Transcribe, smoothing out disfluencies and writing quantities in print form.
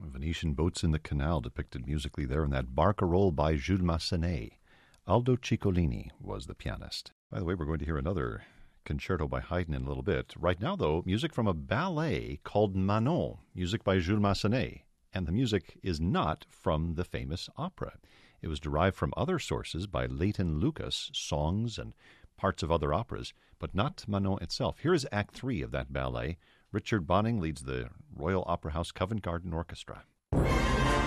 Venetian boats in the canal depicted musically there in that Barcarolle by Jules Massenet. Aldo Ciccolini was the pianist. By the way, we're going to hear another concerto by Haydn in a little bit. Right now, though, music from a ballet called Manon, music by Jules Massenet. And the music is not from the famous opera. It was derived from other sources by Leighton Lucas, songs and parts of other operas, but not Manon itself. Here is Act 3 of that ballet. Richard Bonning leads the Royal Opera House Covent Garden Orchestra.